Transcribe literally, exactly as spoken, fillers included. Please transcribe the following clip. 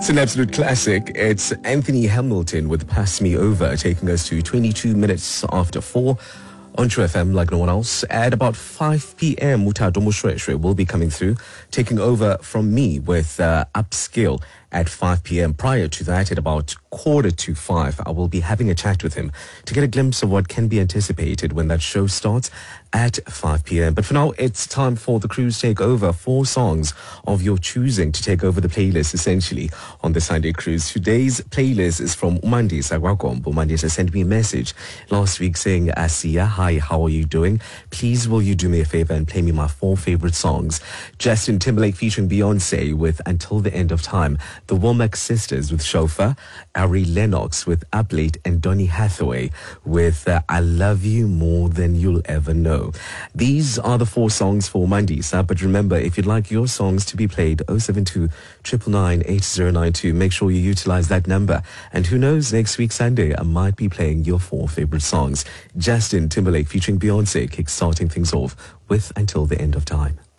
It's an absolute classic. It's Anthony Hamilton with Pass Me Over, taking us to twenty-two minutes after four on True F M like no one else. At about five p.m, Mutato Mushweshwe will be coming through, taking over from me with uh, Upskill at five p.m. Prior to that, at about quarter to five, I will be having a chat with him to get a glimpse of what can be anticipated when that show starts at five p.m. But for now, it's time for the cruise takeover. Four songs of your choosing to take over the playlist, essentially, on the Sunday cruise. Today's playlist is from Umandisa Gwagombo. Umandisa sent me a message last week saying, Asiya, hi, how are you doing? Please, will you do me a favor and play me my four favorite songs? Justin Timberlake featuring Beyonce with Until the End of Time. The Womack Sisters with Chauffeur, Ari Lennox with Up Late, and Donny Hathaway with uh, I Love You More Than You'll Ever Know. These are the four songs for Mandisa, but remember, if you'd like your songs to be played, oh seven two, nine nine nine, eight zero nine two, make sure you utilize that number. And who knows, next week Sunday, I might be playing your four favorite songs. Justin Timberlake featuring Beyonce, kick-starting things off with Until the End of Time.